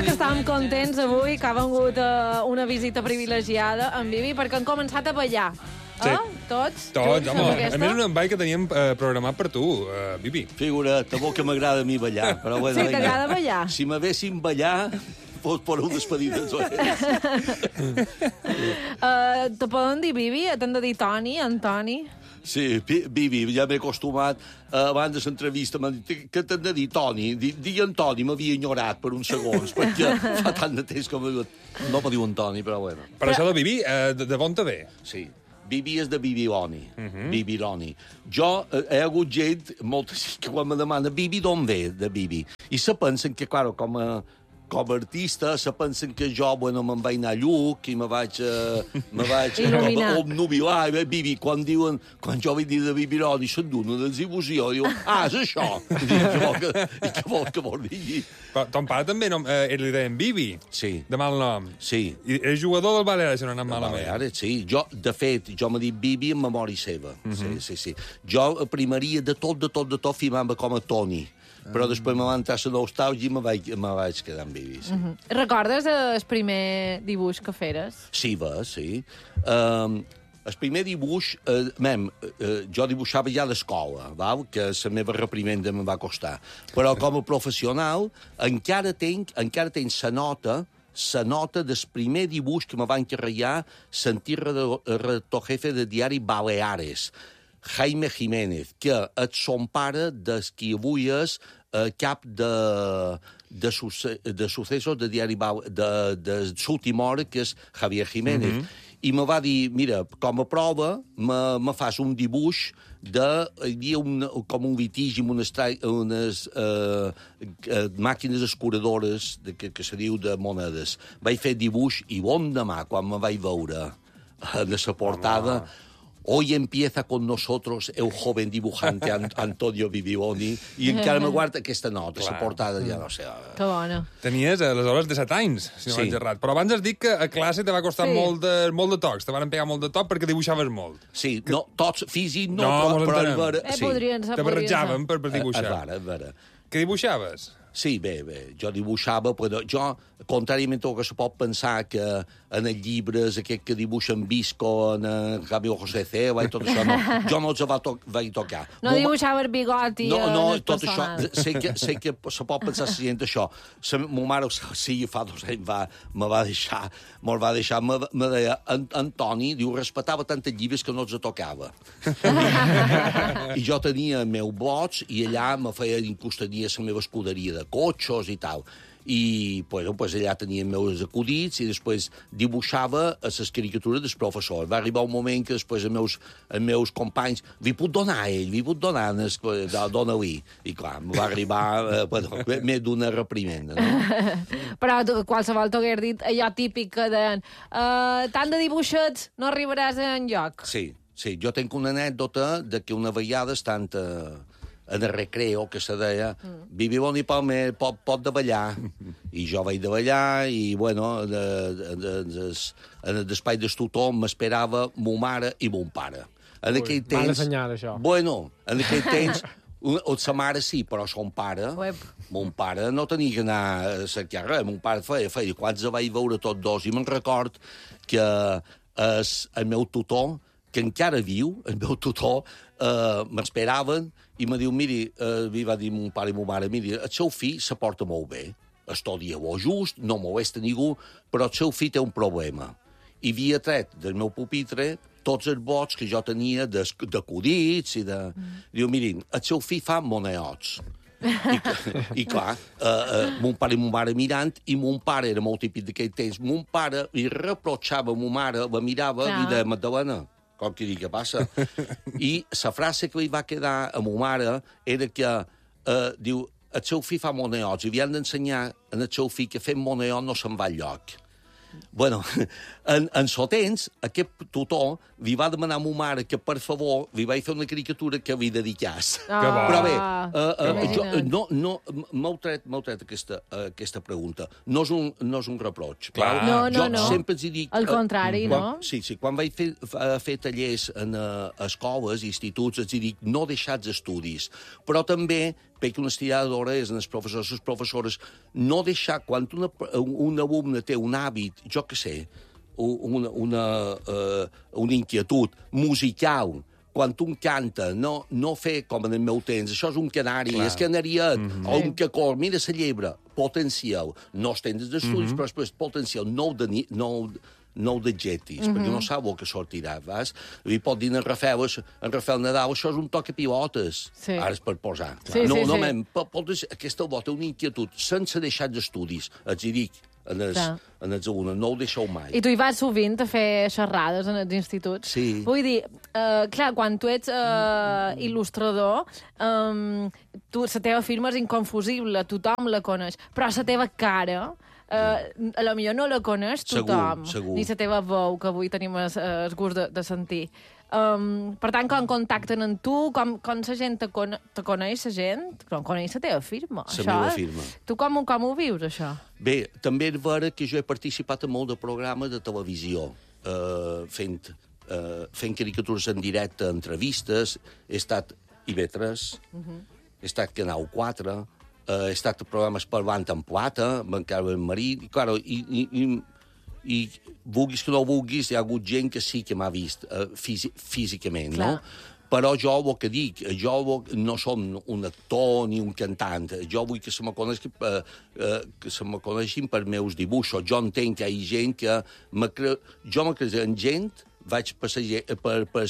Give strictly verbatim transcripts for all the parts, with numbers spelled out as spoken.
cosa que estàvem contents avui, que ha vengut uh, una visita privilegiada en Bibi, perquè han començat a ballar. Sí. Eh? Tots? Tots, junts, home. amb A aquesta? més, un ball que teníem eh, programat per tu, uh, Bibi. Figura't, tampoc que m'agrada a mi ballar. Però bueno, Sí, vinga. t'agrada ballar? Si m'haguessin ballar, fos per un despedit de tots. Uh, te poden dir Bibi? T'han de dir Toni, Antoni? Sí, Bibi, ja m'he acostumat. Uh, abans de l'entrevista m'han dit que t'han de dir Toni. Di, di Antoni, m'havia ignorat per uns segons, perquè fa tant de temps que m'he... No me diu Antoni, però bueno. Per això de Bibi, eh, de, de on te ve? Sí. Bibi és de Bibiloni. Uh Mhm. -huh. Bibiloni. Jo eh, he hagut gent, molta gent, que quan me demana Bibi d'on ve, de Bibi. I se pensen que, clar, com a, com a artista, se pensen que jo, bueno, me'n vaig anar a Lluc i me vaig, eh, me vaig Il·luminar. obnubilar. I Bibi, quan diuen, quan jo vaig dir de Bibiloni, se'n duna de il·lusió. Diu, ah, és això. I dic, què vol que, i què vol que vol dir? Però ton pare també no, eh, li deien Bibi, Sí. de mal nom. Sí. I és jugador del Balears, si no ha anat malament. Ara, sí. Jo, de fet, jo m'he dit Bibi en memòria seva. Uh -huh. Sí, sí, sí. Jo primaria de tot, de tot, de tot, firmava com a Toni. Però després me va entrar la nostàlgia i me vaig, me vaig quedar amb Bibi, sí. Uh -huh. Recordes el primer dibuix que feres? Sí, va, sí. Um, el primer dibuix, eh, mem, eh, jo dibuixava ja a l'escola, val? Que la meva reprimenda me va costar. Però com a professional encara tenc, encara tenc la nota la nota del primer dibuix que me va encarregar sentir redactor jefe del diari Baleares, Jaime Jiménez, que és son pare des qui avui és eh, cap de, de, suce, de successos de diari Bale, de, de l'última hora, que és Javier Jiménez. Mm -hmm. I me va dir, mira, com a prova, me, me fas un dibuix de... Hi havia un, com un litigi amb unes, unes uh, màquines escuradores de, que, que se diu de monedes. Vaig fer dibuix i bon demà, quan me vaig veure en la portada... Home. Hoy empieza con nosotros el joven dibujante Antonio Bibiloni i encara me guarda aquesta nota, la portada ja no sé... Que bona. Tenies, aleshores, disset anys, si no Sí. vaig errat. Però abans has dit que a classe te va costar Sí. molt, de, molt de tocs, te van pegar molt de toc perquè dibuixaves molt. Sí, no, tots físic no, No, però, mos però entenem. és vera... Eh, Sí. podrien ser, Te podrien ser. barrejaven per, per dibuixar. És vera, és vera. Què dibuixaves? Sí, bé, bé, jo dibuixava, però jo, contràriament al que se pot pensar que en els llibres, aquest que dibuixen Visco, en el Camilo José Ceba i tot això, no, jo no els va to vaig tocar. No Mo- dibuixava el bigoti No, en no, el tot personal. això, sé que, sé que se pot pensar la gent això. La meva mare, sí, fa dos anys va, me va deixar, me'l va deixar, me, me deia, Antoni, diu, respectava tants llibres que no els tocava. I jo tenia el meu boig i allà me feia incostania la meva escuderia de cotxos i tal. I bueno, pues allà tenia els meus acudits i després dibuixava a les caricatures dels professors. Va arribar un moment que després els meus, els meus companys li puc donar a ell, li puc donar, dona-li. I clar, em va arribar eh, bueno, més d'una reprimenda. No? Però tu, qualsevol t'hagués dit allò típic que deien uh, tant de dibuixets no arribaràs enlloc. Sí, sí, jo tinc una anècdota de que una vegada estant eh, en el recreo, que se deia, mm. Bibiloni Palmer pot, pot de ballar. I jo vaig de ballar i, bueno, de, de, de, de, en el despatx del tutor m'esperava mo mare i mon pare. En Ui, aquell temps... mala senyal, això. Bueno, en aquell temps... O sa mare sí, però son pare... Uep. Mon pare no tenia que anar a cercar res. Mon pare feia, feia. Quants vaig veure tots dos. I me'n record que es, el meu tutor, que encara viu, el meu tutor, eh, m'esperaven i me diu, miri, eh, li va dir mon pare i mon mare, miri, el seu fill se porta molt bé, estudia bo just, no molesta ningú, però el seu fill té un problema. I havia tret del meu pupitre tots els vots que jo tenia d'acudits i de... Mm. Diu, mirin, el seu fill fa moneots. I, i clar, uh, uh, mon pare i mon mare mirant, i mon pare era molt típic d'aquell temps. Mon pare li reprochava a mon mare, la mirava Clar. i de Magdalena, com que dir, què passa? I la frase que li va quedar a mon mare era que, uh, diu, el seu fill fa moneots, i li han d'ensenyar al seu fill que fent moneot no se'n va enlloc. Bueno, en, en so temps, aquest tutor li va demanar a ma mare que, per favor, li vaig fer una caricatura que li dedicàs. Ah, Però bé, uh, uh, jo, imagina't. no, no, m'heu tret, m'heu tret aquesta, uh, aquesta pregunta. No és un, no és un reproig. Clar. No, no, jo no. sempre els hi dic... Al contrari, quan, no? Sí, sí, quan vaig fer, uh, fer tallers en uh, escoles, instituts, els hi dic, no deixats estudis. Però també, perquè una estiradora és els professors, les professores, no deixar, quan una, un alumne té un hàbit, jo què sé, una, una, uh, una inquietud musical, quan un canta, no, no fer com en el meu temps, això és un canari, Clar. és canariet, mm -hmm. o un cacor, mira la llebre, potencial, no estens d'estudis, mm -hmm. però després potencial, no de, no, no d'adjectius, mm -hmm. perquè no sap el que sortirà, vas? I pot dir en Rafael, en Rafael Nadal, això és un toc a pilotes, sí. ara és per posar. Sí, no, sí, no, sí. Mem, pot, pot, aquesta volta una inquietud, sense deixar d'estudis, els hi dic, en els, en els alumnes, no ho deixeu mai. I tu hi vas sovint a fer xerrades en els instituts? Sí. Vull dir, uh, clar, quan tu ets uh, il·lustrador, um, tu, la teva firma és inconfusible, tothom la coneix, però la teva cara... Uh, a lo millor no la coneix tothom, segur, segur. ni la teva veu, que avui tenim el, el gust de, de sentir. Um, per tant, quan contacten amb tu, com, com la gent te, con te coneix, la gent, com coneix la teva firma. La meva firma. Tu com, com ho vius, això? Bé, també és vera que jo he participat en molt de programes de televisió, uh, fent, uh, fent caricatures en directe, entrevistes, he estat I V tres, uh -huh. he estat Canal quatre, Uh, he estat a programes per Bant en Plata, Bancava en Marí, i, claro, i, i, i, i vulguis que no vulguis, hi ha hagut gent que sí que m'ha vist uh, físi físicament, Clar. no? Però jo el que dic, jo no som un actor ni un cantant, jo vull que se me coneixi, uh, uh, que se me coneixin per meus dibuixos. Jo entenc que hi ha gent que... Cre... Jo me crec en gent, vaig passejar per... per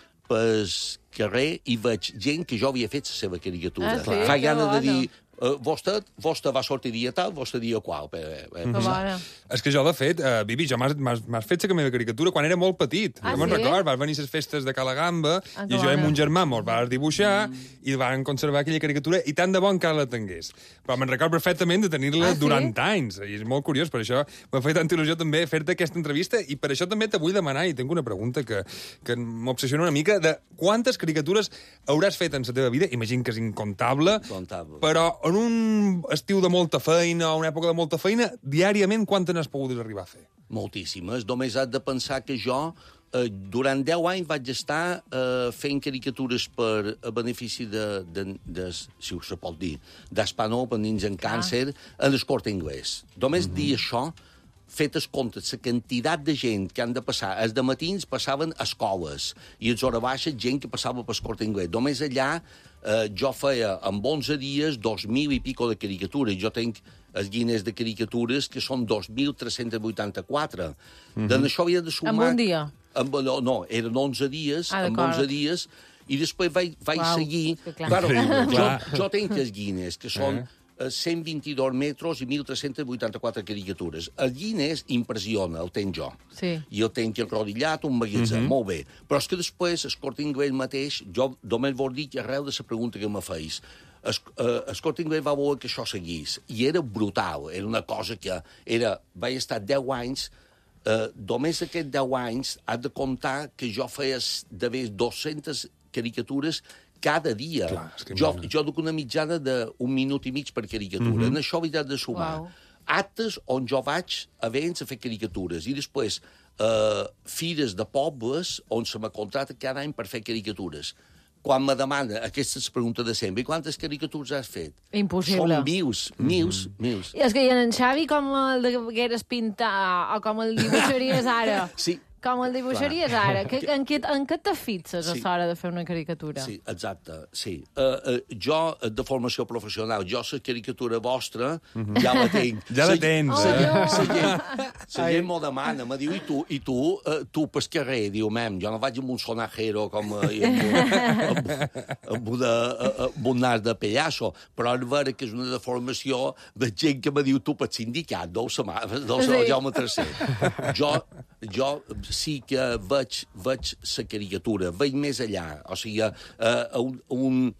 pel carrer i veig gent que jo havia fet la seva caricatura. Ah, sí? Fa gana de dir... Bueno. Uh, vostè, vostè va sortir dia tal, vostè dia qual. Eh, eh, mm -hmm. És que jo, de fet, uh, Bibi, jo m'has fet la meva caricatura quan era molt petit. Ah, jo me'n sí? record, van venir les festes de Cala Gamba, ah, i jo amb un germà mos va dibuixar, mm. i van conservar aquella caricatura, i tant de bon que la tingués. Però me'n record perfectament de tenir-la ah, durant sí? anys, i és molt curiós, per això m'ha fet tanta il·lusió també fer-te aquesta entrevista, i per això també te vull demanar, i tinc una pregunta que, que m'obsessiona una mica, de quantes caricatures hauràs fet en la teva vida? Imagino que és incontable, Incontable. però en un estiu de molta feina, o una època de molta feina, diàriament quantes n'has pogut arribar a fer? Moltíssimes. Només has de pensar que jo, eh, durant deu anys, vaig estar eh, fent caricatures per a benefici de, de, de si se pot dir, d'Espanol per nins amb càncer, ah. en el Corte Inglés. Només mm -hmm. dir això, fetes comptes, la quantitat de gent que han de passar. Els dematins passaven a escoles, i els hora baixa gent que passava pel Corte Inglés. Només allà eh, jo feia, en onze dies, dos mil i pico de caricatures. Jo tenc els guines de caricatures que són dos mil tres-cents vuitanta-quatre. Mm -hmm. D'això havia de sumar... En un dia? En, no, no, eren onze dies, ah, en onze dies, i després vaig, vaig wow. seguir... Clar. Claro, clar. jo, jo tenc els guines, que són... Eh? cent vint-i-dos metres i mil tres-cents vuitanta-quatre caricatures. El Guinness impressiona, el tenc jo. Sí. I el tenc enrodillat, un magatzem, mm -hmm. molt bé. Però és que després, el Corte Inglés mateix, jo només vol dir que arrel de la pregunta que me feis, el, uh, el Corte Inglés va voler que això seguís. I era brutal, era una cosa que era... Vaig estar deu anys, uh, només aquests deu anys has de comptar que jo feia d'haver dues-centes caricatures cada dia. Clar, és que jo, molt... jo duc una mitjana d'un minut i mig per caricatura. Mm -hmm. En això he de sumar. Wow. Actes on jo vaig a vents a fer caricatures. I després eh, fires de pobles on se me contracta cada any per fer caricatures. Quan me demana, aquesta és la pregunta de sempre, i quantes caricatures has fet? Impossible. Són mils, mils, mm -hmm. mils. I és que i en Xavi com el degueres pintar o com el dibuixaries ara? Sí. Com el dibuixaries Clar. ara? Que, en, què, en què te fixes Sí. a l'hora de fer una caricatura? Sí, exacte, sí. Uh, uh, jo, de formació professional, jo la caricatura vostra mm -hmm. ja la tinc. Ja la tens, oh, eh? no. La gent, la gent m'ho demana, me diu, i tu, i tu, uh, tu pel carrer? Diu, mem, jo no vaig amb un sonajero com uh, i amb, amb, amb, una, amb un nas de pellasso, però és vera que és una deformació de gent que me diu, tu pel sindicat, deu ser, deu ser el Jaume tercer. Jo, jo sí que veig, veig la caricatura, veig més allà. O sigui, uh, un, un,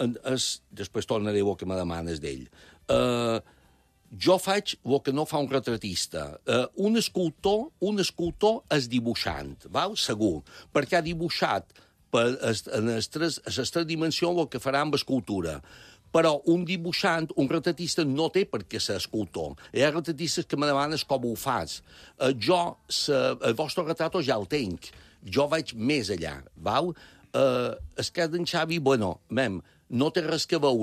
es, després tornaré el que me demanes d'ell. Uh, jo faig el que no fa un retratista. Uh, un escultor, un escultor és dibuixant, val? Segur, perquè ha dibuixat per, en les tres, les tres dimensions el que farà amb escultura. Però un dibuixant, un retratista, no té per què ser escultor. Hi ha retratistes que me demanes com ho fas. Uh, jo, sa, el vostre retrato ja el tenc. Jo vaig més allà, val? Uh, el cas d'en Xavi, bueno, mem, no té res que veure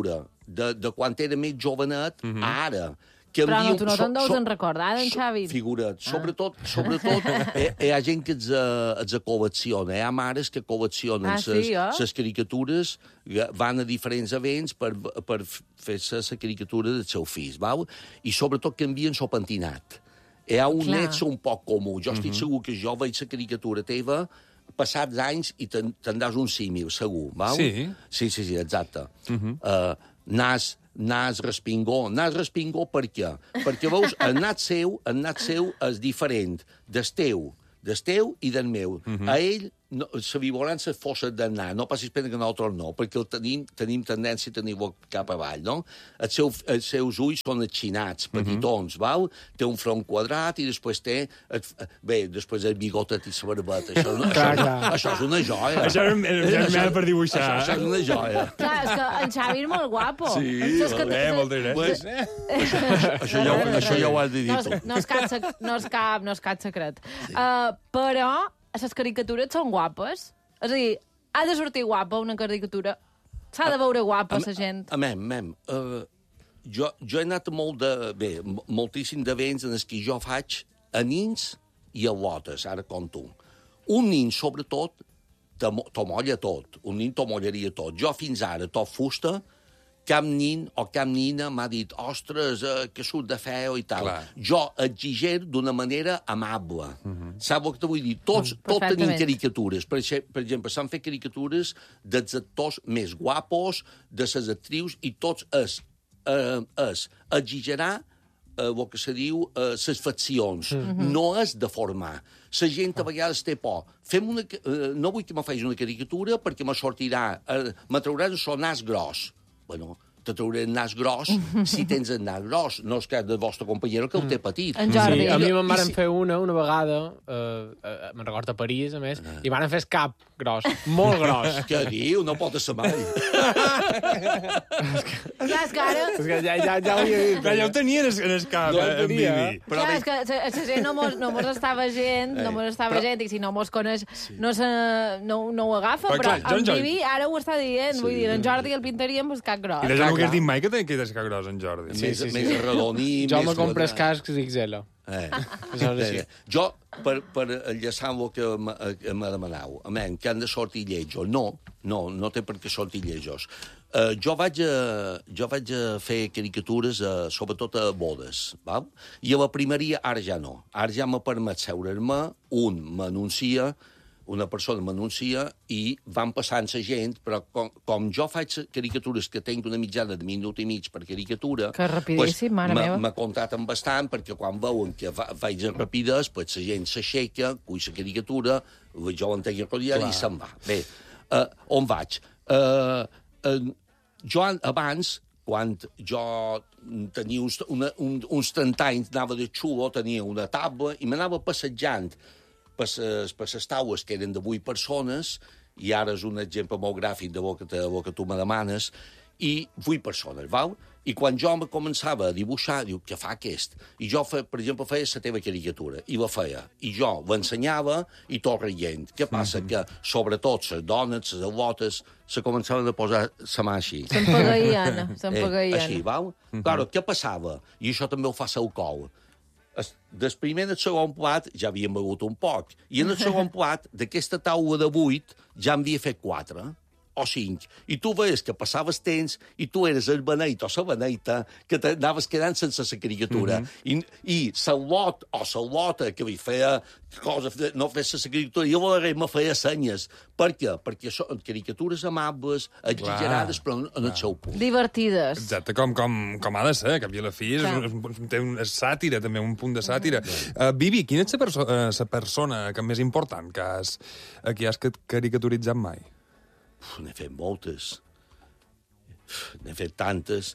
de, de quan era més jovenet uh -huh. a ara. Però no, tu no te'n deus so, en recordar, d'en Xavi? So, figura't. Ah. Sobretot, sobretot hi, hi ha gent que els, els col·lecciona. Hi ha mares que col·leccionen ah, sí, les caricatures, van a diferents events per, per fer-se la caricatura dels seus fills, val? I sobretot canvien el pentinat. Hi ha un Clar. net un poc comú. Jo estic uh -huh. segur que jo veig la caricatura teva passats anys i te'n tindràs un símil, segur, val? Sí. Sí, sí, sí, exacte. Uh -huh. uh, nas, nas respingó. Nas respingó per què? Perquè, veus, el nat seu, el nat seu és diferent del teu, del teu i del meu. Uh -huh. A ell, no, la vivolança fos del nas, no passis pena que nosaltres no, perquè el tenim, tenim tendència a tenir-ho cap avall, no? Els, seu, els seus ulls són atxinats, petitons, uh -huh. val? Té un front quadrat i després té... El, bé, després el bigotet i la barbeta. Això, això, clar, això, clar. això és una joia. Això és més per dibuixar. Això, això és una joia. Clar, és que en Xavi és molt guapo. Sí, Saps que- Molt bé, moltes gràcies. Pues, això, això, això, ja, ho- això ja ho has de dir no, tu. és, no, és cap, sec- no, és cap, no és cap secret. Sí. Uh, però les caricatures són guapes. És a dir, ha de sortir guapa una caricatura. S'ha de veure guapa, la gent. A mem, mem, uh, jo, jo he anat molt de... Bé, m- moltíssim d'events en els que jo faig a nins i a lotes, ara com tu. Un nin, sobretot, t'ho molla tot. Un nin t'ho mollaria tot. Jo fins ara, tot fusta, cap nin o cap nina m'ha dit ostres, eh, que surt de feo i tal. Clar. Jo exigir d'una manera amable. Uh -huh. Saps el que te vull dir? Tots, Mm, tots tenim perfectament. caricatures. Per, xe- per exemple, s'han fet caricatures dels actors més guapos, de les actrius, i tots és, eh, és exigerar eh, el que se diu eh, les faccions. Mm -hmm. No és deformar. La gent a vegades té por. Fem una, eh, no vull que me facis una caricatura perquè me sortirà, eh, me trauràs el nas gros. Bueno, te trauré el nas gros si tens el nas gros. No és que del vostre companyero que el té petit. En Jordi. Sí, a mi I me'n van si- fer una, una vegada, eh, eh, me'n recordo a París, a més, i van fer el cap gros, molt gros. Què diu? No pot ser mai. Clar, és que ara... És que ja, ja, ja ho havia dit. Clar, ja ho tenien en en el cap, Ja ho eh, en tenia. Bibi. Però Clar, bé- és que la la gent no mos, no mos està veient, no mos està però- veient, i si no mos coneix, no, se, no, no ho agafa, Però però, clar, jo en en Jordi- Bibi ara ho està dient, vull dir, en Jordi el pintaria amb el cap gros. I la gent Clar, no hagués clar. dit mai que tenia que descar gros, en Jordi. Sí, més, sí, sí. més arredoní, Jo més me compres quadrat. cascs X L. Eh. Això és així. Eh, jo, per, per enllaçar amb el que m- eh, que m'ha demanat, amén, que han de sortir lletjos. No, no, no té per què sortir lletjos. Uh, jo, vaig a, jo vaig a fer caricatures, uh, sobretot a bodes, val? I a la primeria ara ja no. Ara ja m'ha permet seure-me, un m'anuncia, una persona m'anuncia i van passant la gent, però com, com jo faig caricatures que tinc una mitjana de minut i mig per caricatura... Que rapidíssim, mare me- meva. me contraten bastant perquè quan veuen que fa, faig en rapidesa, pues la gent s'aixeca, cull la caricatura, jo l'entenc a rotllar i se'n va. Bé, uh, on vaig? Uh, uh, jo an- abans, quan jo tenia uns, una, un, uns trenta anys, anava de xulo, tenia una taula i m'anava passejant per les, per les taules que eren de vuit persones, i ara és un exemple molt gràfic de lo que, te, lo que tu me demanes, i vuit persones, val? I quan jo me començava a dibuixar, diu, què fa aquest? I jo, fe, per exemple, feia la teva caricatura, i la feia. I jo l'ensenyava i tot rient. Què passa? Mm -hmm. Que, sobretot, les dones, les al·lotes, se començaven a posar la mà així. S'empagaïen, s'empagaïen. Eh, així, val? Mm -hmm. Claro, què passava? I això també ho fa el col. Es- Des primer en el segon plat ja havíem begut un poc. I en el segon plat, d'aquesta taula de vuit, ja en havia fet quatre o cinc. I tu veies que passaves temps i tu eres el beneit o la beneita que t'anaves quedant sense la caricatura. Mm -hmm. I, i l'al·lot o l'al·lota que li feia cosa, no feia la caricatura, jo darrere me feia senyes. Per què? Perquè són caricatures amables, exagerades, però en el seu punt. Divertides. Exacte, com, com, com ha de ser, que a la fi és, Clar. és, és, té un, és sàtira, també, un punt de sàtira. Uh, Bibi, quina és la perso uh, persona que més important que has, uh, que has caricaturitzat mai? Uf, n'he fet moltes. Uf, n'he fet tantes.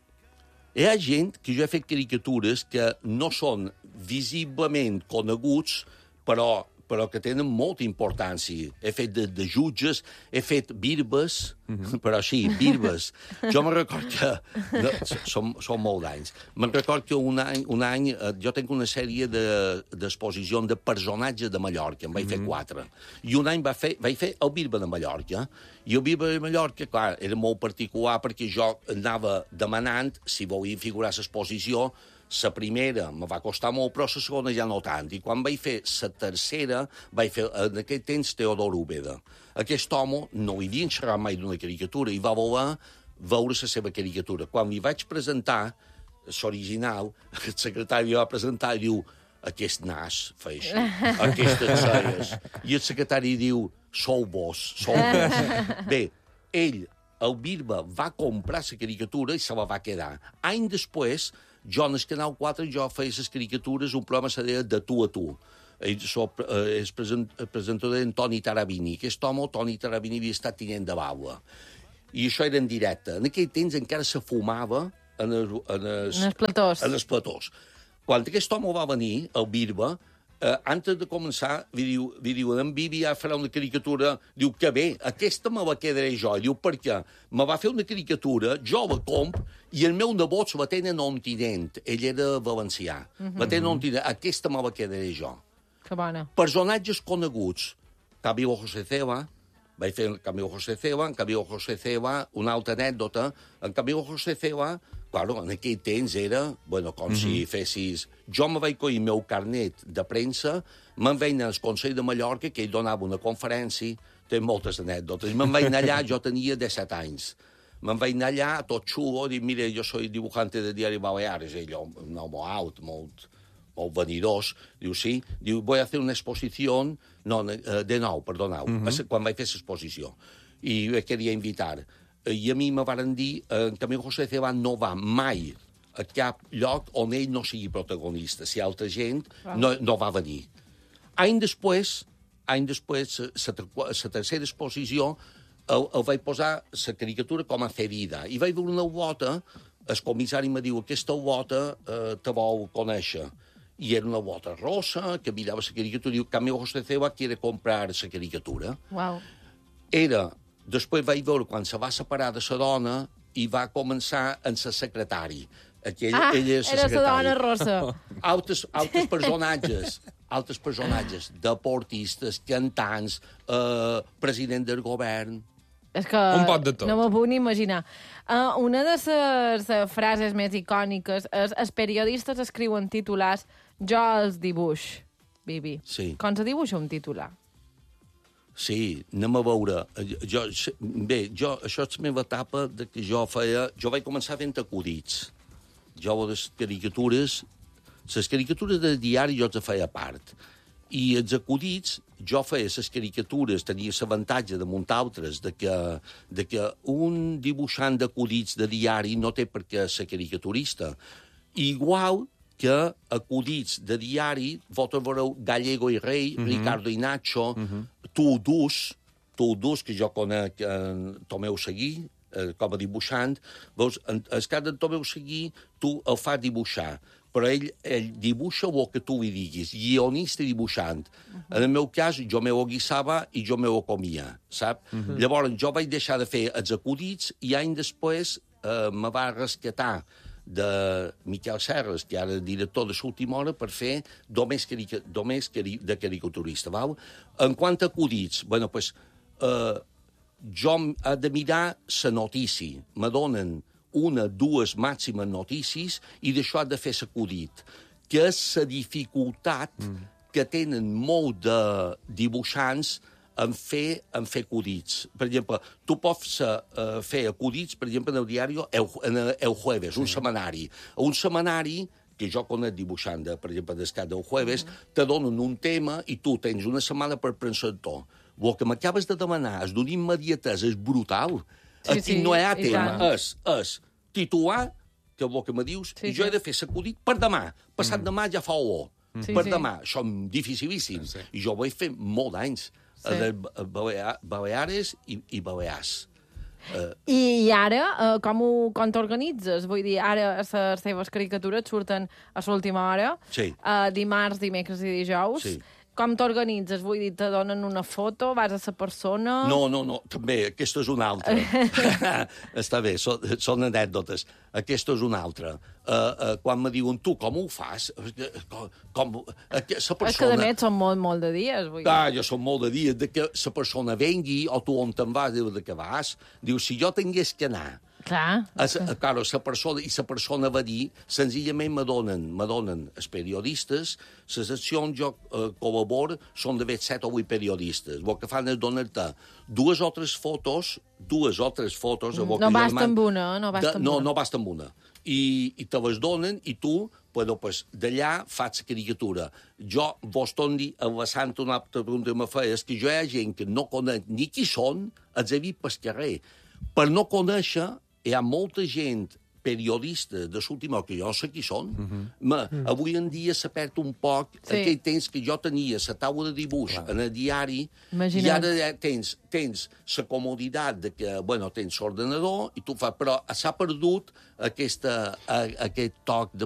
Hi ha gent que jo he fet caricatures que no són visiblement coneguts, però però que tenen molta importància. He fet de, de jutges, he fet birbes, mm-hmm. però sí, birbes. Jo me'n record que... No, són, són molt d'anys. Me'n record que un any, un any eh, jo tinc una sèrie d'exposicions de, de personatges de Mallorca, en vaig mm-hmm. fer quatre. I un any va fer, vaig fer el birbe de Mallorca. I el birbe de Mallorca, clar, era molt particular perquè jo anava demanant si volia figurar l'exposició. La primera me va costar molt, però la segona ja no tant. I quan vaig fer la tercera, vaig fer, en aquell temps, Teodor Úbeda. Aquest home no hi havia xerrat mai d'una caricatura i va voler veure la seva caricatura. Quan li vaig presentar, l'original, el secretari va presentar i diu aquest nas fa així, aquestes celles. I el secretari diu sou vos, sou vos. Bé, ell, el Birba, va comprar la caricatura i se la va quedar. Any després, jo en el Canal quatre jo feia les caricatures, un programa se deia De tu a tu. Ell és presentador d'en Toni Tarabini. Aquest home, Toni Tarabini, havia estat tinent de baula. I això era en directe. En aquell temps encara se fumava en els, en els, en els platós. En els platós. Quan aquest home va venir, el Birba, eh, antes de començar, li diu, li diu, en Bibi ja farà una caricatura, diu que bé, aquesta me la quedaré jo. Diu, per què? Me va fer una caricatura, jo la comp, i el meu nebot la tenen a Ontinent. Ell era valencià. Mm-hmm. La tenen a Ontinent. Aquesta me la quedaré jo. Que bona. Personatges coneguts. Camilo José Ceba, vaig fer Camilo José Ceba, en Camilo José Ceba, una altra anècdota, en Camilo José Ceba, claro, en aquell temps era, bueno, com mm-hmm. si fessis... Jo me vaig coir el meu carnet de premsa, me'n vaig anar al Consell de Mallorca, que ell donava una conferència, té moltes anècdotes, me'n vaig anar allà, jo tenia disset anys. Me'n vaig anar allà, tot xulo, dic, mira, jo soy dibujante de Diari Baleares, ell, un home alt, molt, molt venidós, diu, sí, diu, voy a hacer una exposición, no, de nou, perdoneu, mm-hmm. quan vaig fer l'exposició, i me queria invitar. I a mi me van dir, en Camilo José Ceba no va mai a cap lloc on ell no sigui protagonista. Si altra gent wow. no, no va venir. Any després, any després, la tercera exposició, el, el vaig posar la caricatura com a ferida. I vaig veure una bota, el comissari me diu, aquesta bota eh, te vol conèixer. I era una bota rosa, que mirava la caricatura, i diu, Camilo José Ceba quiere comprar la caricatura. Wow. Era, després vaig veure quan se va separar de la dona i va començar en la secretari. Aquell, ah, ella és la era la dona rosa. Altres, altres personatges, altres personatges, deportistes, cantants, eh, president del govern... És que un pot de tot. No m'ho puc ni imaginar. Uh, una de les uh, frases més icòniques és els periodistes escriuen titulars, jo els dibuix, Bibi. Sí. Com se dibuixa un titular? Sí, anem a veure. Jo, bé, jo, això és la meva etapa de que jo feia... Jo vaig començar fent acudits. Jo les caricatures... Les caricatures de diari jo les feia a part. I els acudits, jo feia les caricatures, tenia l'avantatge de muntar altres, de que, de que un dibuixant d'acudits de diari no té per què ser caricaturista. Igual que acudits de diari, vosaltres veureu Gallego i Rei, mm-hmm. Ricardo i Nacho, mm-hmm. Tu Dus, Tu Dus, que jo conec en Tomeu Seguí, eh, com a dibuixant, veus, en, el cas d'en Tomeu Seguí, tu el fas dibuixar, però ell, ell dibuixa el que tu li diguis, guionista i dibuixant. Uh-huh. En el meu cas, jo me ho guissava i jo me ho comia, sap? Uh-huh. Llavors, jo vaig deixar de fer els acudits i any després eh, me va rescatar de Miquel Serres, que ara és director de l'última hora, per fer només, carica, només cari, de caricaturista. Val? En quant a acudits, bueno, pues, eh, jo he de mirar la notícia. Me donen una, dues màximes notícies i d'això ha de fer l'acudit, que és la dificultat mm. que tenen molt de dibuixants en fer, en fer acudits. Per exemple, tu pots uh, fer acudits, per exemple, en el diari El, en el Jueves, un sí. setmanari. Un setmanari que jo conec dibuixant, de, per exemple, d'escat del Jueves, mm. te donen un tema i tu tens una setmana per prendre-ho. El que m'acabes de demanar és d'una immediatesa, és brutal. Sí, Aquí sí, no hi ha tema, tant. és, és titular, que és el que me dius, sí, i jo sí. he de fer l'acudit per demà. Passat mm. demà ja fa olor. Mm. Per sí. demà. Això és dificilíssim. Sí. I jo ho vaig fer molt d'anys. Sí. A Baleares i, i Balears. Uh, I, I ara, uh, com, ho, com t'organitzes? Vull dir, ara les teves caricatures surten a l'última hora, sí. uh, dimarts, dimecres i dijous, sí. Com t'organitzes? Vull dir, te donen una foto, vas a la persona... No, no, no, també, aquesta és una altra. Està bé, són, són anècdotes. Aquesta és una altra. Uh, uh, quan me diuen, tu, com ho fas? Com, com, uh, que la persona... És que, de net, són molt, molt de dies. Vull dir. Ah, jo són molt de dies, de que la persona vengui, o tu on te'n vas, diu, de què vas? Diu, si jo tingués que anar... Clar. A, a, claro, la persona, i la persona va dir, senzillament me donen, me donen els periodistes, les accions jo eh, col·laboro són d'haver set o vuit periodistes. El que fan és donar-te dues o tres fotos, dues o tres fotos... Mm, no basta amb una, no basta amb no, una. No basta amb una. I, i te les donen i tu, bueno, pues, d'allà faig la caricatura. Jo, vos torni a vessant una altra pregunta que me feia, és que jo hi ha gent que no conec ni qui són, els he vist pel carrer. Per no conèixer, hi ha molta gent periodistes de l'última hora que jo no sé qui són. Uh -huh. Ma, mm. Avui en dia s'ha perd un poc sí. aquell temps que jo tenia la taula de dibuix Clar. en el diari. Imagina't. I ara tens, tens la comoditat de que, bueno, tens l'ordenador i tu fas... Però s'ha perdut aquesta, a, aquest toc de